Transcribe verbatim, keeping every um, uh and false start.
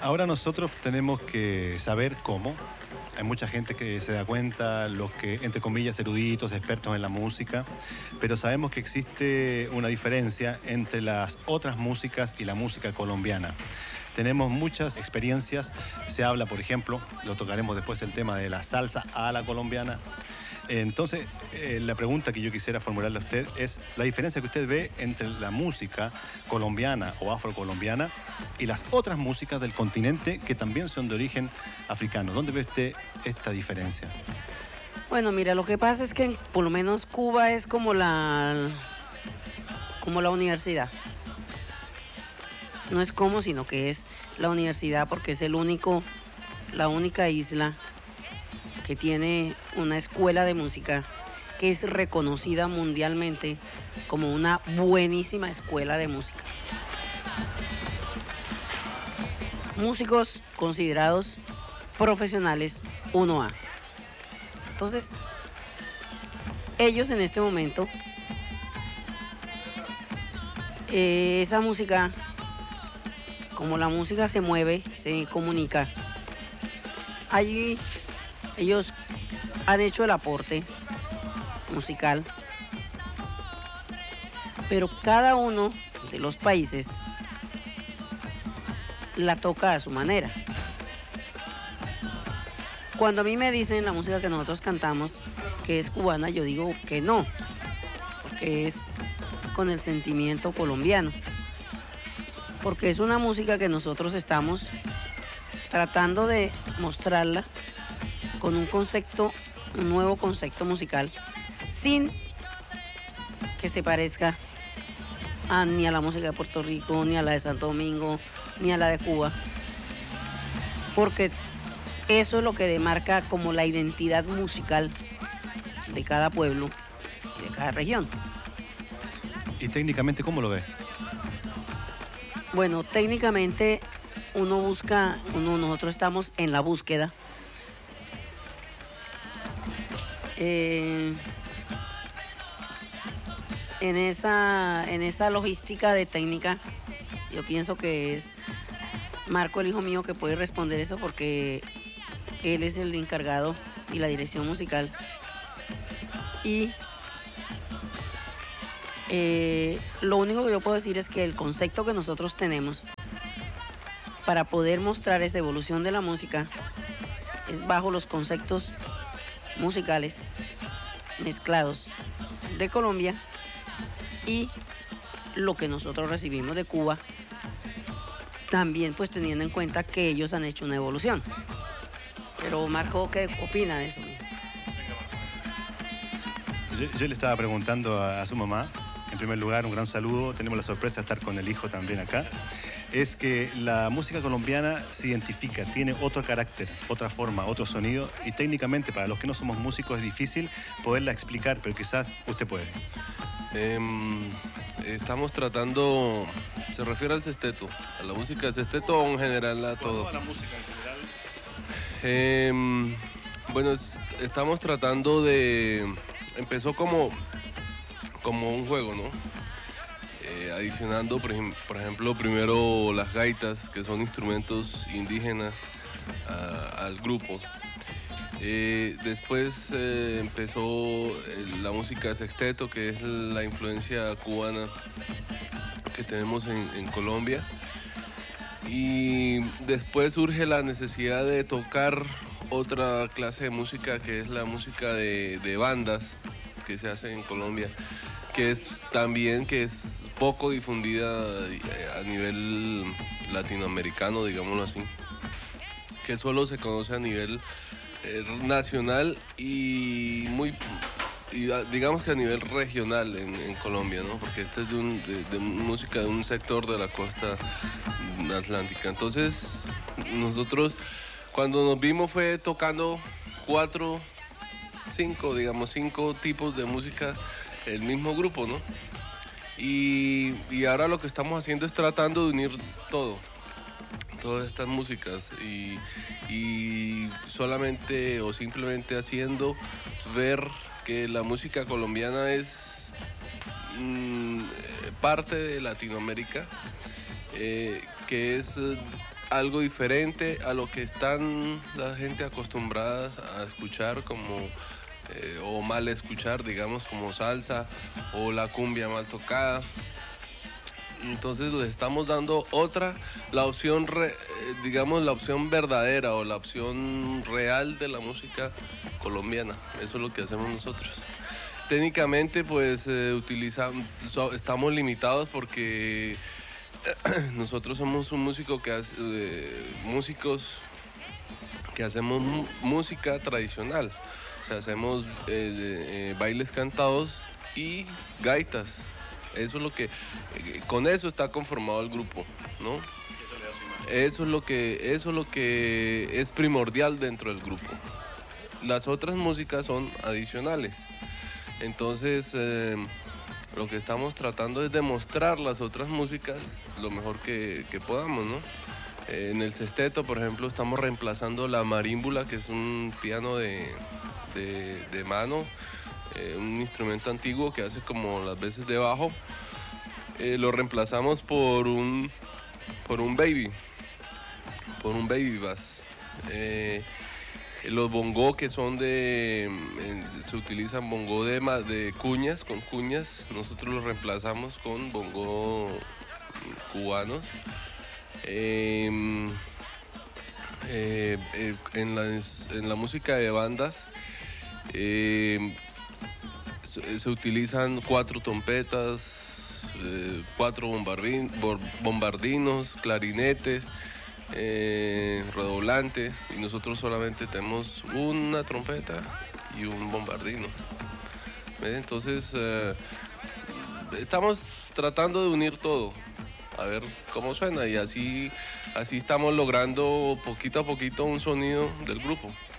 Ahora nosotros tenemos que saber cómo. Hay mucha gente que se da cuenta, los que, entre comillas, eruditos, expertos en la música, pero sabemos que existe una diferencia entre las otras músicas y la música colombiana. Tenemos muchas experiencias, se habla, por ejemplo, lo tocaremos después, el tema de la salsa a la colombiana. Entonces, eh, la pregunta que yo quisiera formularle a usted es la diferencia que usted ve entre la música colombiana o afrocolombiana y las otras músicas del continente que también son de origen africano. ¿Dónde ve usted esta diferencia? Bueno, mira, lo que pasa es que por lo menos Cuba es como la, como la universidad. No es como, sino que es la universidad porque es el único, la única isla que tiene una escuela de música que es reconocida mundialmente como una buenísima escuela de música. Músicos considerados profesionales uno A. Entonces, ellos en este momento, eh, esa música, como la música se mueve, se comunica, allí ellos han hecho el aporte musical, pero cada uno de los países la toca a su manera. Cuando a mí me dicen la música que nosotros cantamos que es cubana, yo digo que no, porque es con el sentimiento colombiano, porque es una música que nosotros estamos tratando de mostrarla con un concepto, un nuevo concepto musical, sin que se parezca a, ni a la música de Puerto Rico, ni a la de Santo Domingo, ni a la de Cuba, porque eso es lo que demarca como la identidad musical de cada pueblo y de cada región. ¿Y técnicamente cómo lo ve? Bueno, técnicamente uno busca, uno, nosotros estamos en la búsqueda. Eh, en esa, en esa logística de técnica, yo pienso que es Marco, el hijo mío, que puede responder eso porque él es el encargado y la dirección musical. Y eh, lo único que yo puedo decir es que el concepto que nosotros tenemos para poder mostrar esa evolución de la música es bajo los conceptos musicales mezclados de Colombia y lo que nosotros recibimos de Cuba, también pues teniendo en cuenta que ellos han hecho una evolución. Pero Marco, ¿qué opina de eso? Yo, yo le estaba preguntando a, a su mamá, en primer lugar, un gran saludo, tenemos la sorpresa de estar con el hijo también acá, es que la música colombiana se identifica, tiene otro carácter, otra forma, otro sonido, y técnicamente para los que no somos músicos es difícil poderla explicar, pero quizás usted puede. Eh, estamos tratando, se refiere al sexteto, a la música del sexteto o en general a todo. Toda la música en general. Eh, bueno, es, estamos tratando de, empezó como, como un juego, ¿no? Eh, adicionando, por, ejem por ejemplo, primero las gaitas, que son instrumentos indígenas, a, al grupo. Eh, después eh, empezó eh, la música sexteto, que es la influencia cubana que tenemos en, en Colombia. Y después surge la necesidad de tocar otra clase de música, que es la música de, de bandas que se hace en Colombia, que es también que es poco difundida a nivel latinoamericano, digámoslo así, que solo se conoce a nivel eh, nacional y muy y digamos que a nivel regional en, en Colombia, ¿no? Porque esta es de, un, de, de música de un sector de la costa atlántica. Entonces nosotros cuando nos vimos fue tocando cuatro, cinco, digamos cinco tipos de música, el mismo grupo, ¿no? Y, y ahora lo que estamos haciendo es tratando de unir todo, todas estas músicas y, y solamente o simplemente haciendo ver que la música colombiana es mmm, parte de Latinoamérica, eh, que es algo diferente a lo que están la gente acostumbrada a escuchar, como eh, o mal escuchar, digamos, como salsa o la cumbia mal tocada. Entonces les estamos dando otra, la opción, re, digamos, la opción verdadera o la opción real de la música colombiana. Eso es lo que hacemos nosotros. Técnicamente, pues, eh, utilizamos, so, estamos limitados porque nosotros somos un músico que hace, eh, músicos que hacemos música tradicional. O sea, hacemos eh, eh, bailes cantados y gaitas. Eso es lo que, con eso está conformado el grupo, ¿no? Eso es lo que, eso es lo que es primordial dentro del grupo. Las otras músicas son adicionales. Entonces, eh, lo que estamos tratando es demostrar las otras músicas lo mejor que, que podamos, ¿no? Eh, en el sexteto, por ejemplo, estamos reemplazando la marímbula, que es un piano de, de, de mano. Eh, un instrumento antiguo que hace como las veces de bajo, eh, lo reemplazamos por un por un baby, por un baby bass. Eh, los bongó que son de, eh, se utilizan bongó de, de cuñas, con cuñas, nosotros los reemplazamos con bongó cubanos. Eh, eh, eh, en, la, en la música de bandas, eh, se utilizan cuatro trompetas, eh, cuatro bombardin, bombardinos, clarinetes, eh, redoblantes, y nosotros solamente tenemos una trompeta y un bombardino. ¿Ves? Entonces, eh, estamos tratando de unir todo, a ver cómo suena, y así, así estamos logrando poquito a poquito un sonido del grupo.